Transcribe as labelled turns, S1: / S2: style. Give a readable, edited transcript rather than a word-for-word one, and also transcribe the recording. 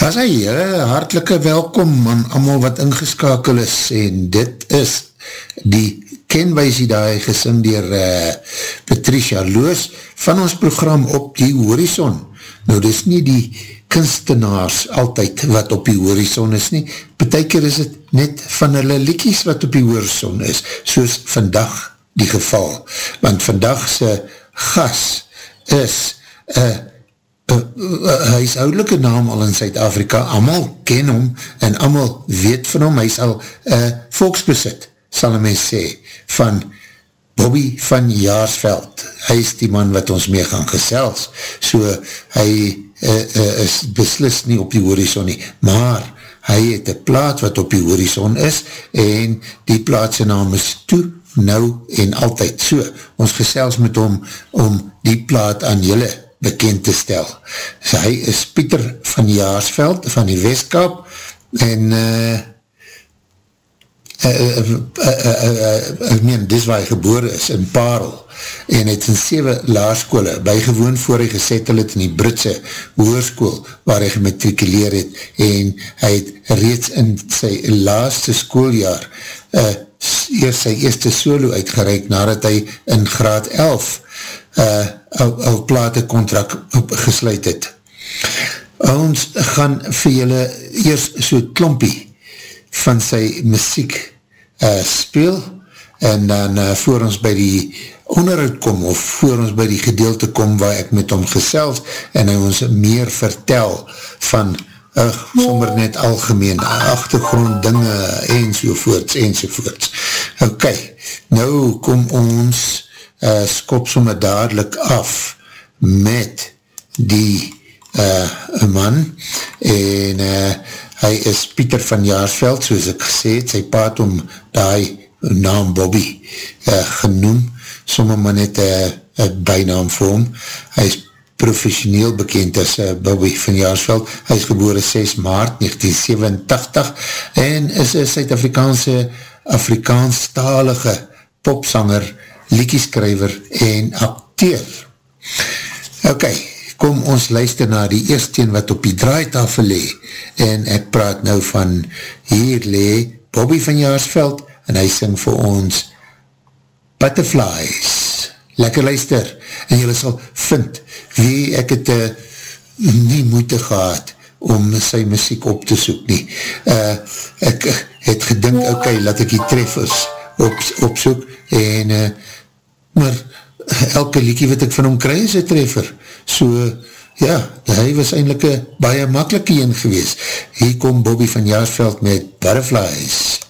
S1: As hy, hartelike welkom aan almal wat ingeskakel is, en dit is die kenwysie daar gesing dier Patricia Loos van ons program Op die Horizon. Nou, dit is nie die kunstenaars altyd wat op die horizon is nie, partykeer is het net van hulle liedjies wat op die horizon is, soos vandag die geval, want vandagse gas is huishoudelike naam al in Suid-Afrika, almal ken hom en almal weet van hom, hy is al volksbesit, sal hy mens sê, van Bobby van Jaarsveld. Hy is die man wat ons mee gaan gesels, so hy is beslist nie op die horizon nie, maar hy het een plaat wat op die horizon is, en die plaat sy naam is Toe, Nou en Altyd. So, ons gesels met hom om die plaat aan julle bekend te stel. So, hy is Pieter van Jaarsveld, van die Westkaap, en ek meen, dis waar hy gebore is, in Parel, en het in 7 laerskole bygewoon voor hy gesettel het in die Britse hoërskool, waar hy gematrikuleer het, en hy het reeds in sy laaste skooljaar eers sy eerste solo uitgereik, nadat hy in graad 11 al plate contract gesluit het. Ons gaan vir julle eers so klompie van sy muziek speel, en dan voor ons by die onderhoud kom, of voor ons by die gedeelte kom waar ek met hom gesels, en hy ons meer vertel van sommer net algemeen agtergrond dinge, ensovoorts. Ok, nou kom ons skop sommer dadelijk af met die man, en hy is Pieter van Jaarsveld, soos ek gesê het, sy paat om die naam Bobby genoem, sommer maar net een bijnaam vir hom. Hy is professioneel bekend as Bobby van Jaarsveld. Hy is gebore 6 maart 1987 en is een Suid-Afrikaanse Afrikaanstalige popsanger, liedjeskrywer en akteur. Ok, kom ons luister na die eerste een wat op die draaitafel lee, en ek praat nou van, hier lee Bobby van Jaarsveld, en hy sing vir ons Butterflies. Lekker luister, en julle sal vind wie ek het nie moeite gehad om sy muziek op te soek nie. Ek het gedink, ok, laat ek die treffers opsoek, en maar elke liedjie wat ek van hom kry is een treffer. So, ja, hy was eindelijk een baie makkelike een gewees. Hier kom Bobby van Jaarsveld met Butterflies.